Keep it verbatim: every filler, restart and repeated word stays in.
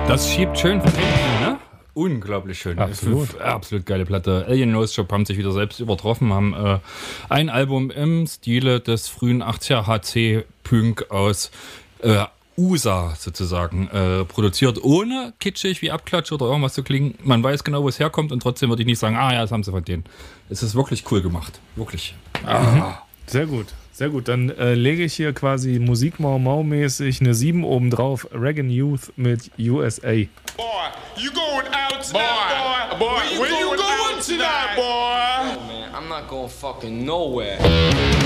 Das schiebt schön von hinten, ne? Unglaublich schön. Absolut. Absolut geile Platte. Alien Nose Job haben sich wieder selbst übertroffen, haben äh, ein Album im Stile des frühen achtziger H C-Punk aus äh, U S A sozusagen äh, produziert, ohne kitschig wie Abklatsch oder irgendwas zu klingen. Man weiß genau, wo es herkommt und trotzdem würde ich nicht sagen, ah ja, das haben sie von denen. Es ist wirklich cool gemacht. Wirklich. Ah. Sehr gut. Sehr gut, dann äh, lege ich hier quasi Musik-Mau-Mau-mäßig eine sieben oben drauf. Reagan Youth mit U S A. Boy, you going out tonight, boy? Boy, where you, where you going, going tonight, boy? Oh, man, I'm not going fucking nowhere.